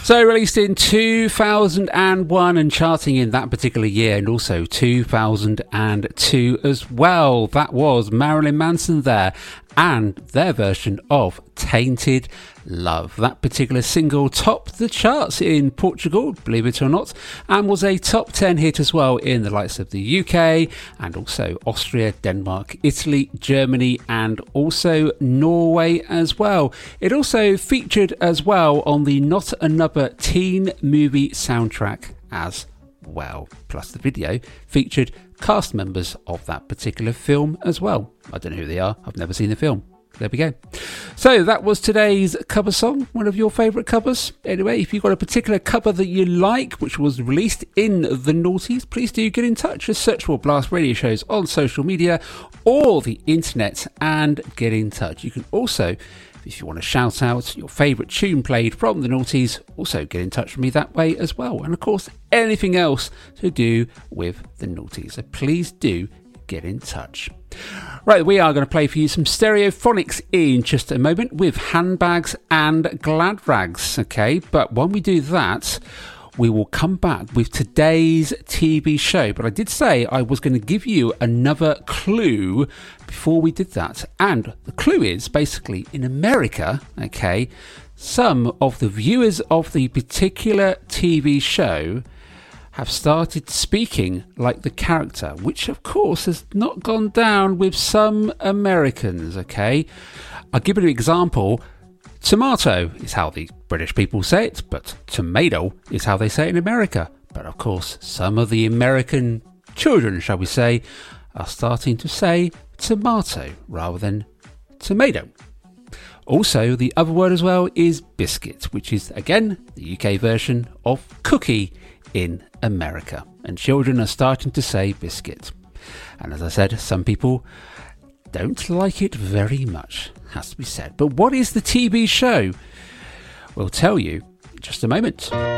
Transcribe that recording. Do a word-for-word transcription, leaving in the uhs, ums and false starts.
So released in two thousand one and charting in that particular year, and also two thousand two as well. That was Marilyn Manson there, and their version of Tainted Love. That particular single topped the charts in Portugal, believe it or not, and was a top ten hit as well in the likes of the U K and also Austria, Denmark, Italy, Germany, and also Norway as well. It also featured as well on the Not Another Teen movie soundtrack as well. Plus the video featured cast members of that particular film as well. I don't know who they are. I've never seen the film. There we go. So that was today's cover song, one of your favourite covers. Anyway, if you've got a particular cover that you like, which was released in the noughties, please do get in touch. Just search for Blast Radio Shows on social media or the internet and get in touch. You can also, if you want to shout out your favourite tune played from the noughties, also get in touch with me that way as well. And of course, anything else to do with the noughties. So please do get in touch. Right, we are going to play for you some Stereophonics in just a moment with Handbags and Glad Rags, okay? But when we do that, we will come back with today's T V show. But I did say I was going to give you another clue before we did that. And the clue is basically in America, okay, some of the viewers of the particular T V show have started speaking like the character, which of course has not gone down with some Americans, okay? I'll give you an example. Tomato is how the British people say it, but tomato is how they say it in America. But of course, some of the American children, shall we say, are starting to say tomato rather than tomato. Also, the other word as well is biscuit, which is, again, the U K version of cookie in America. And children are starting to say biscuit. And as I said, some people don't like it very much, has to be said. But what is the T V show? We'll tell you in just a moment.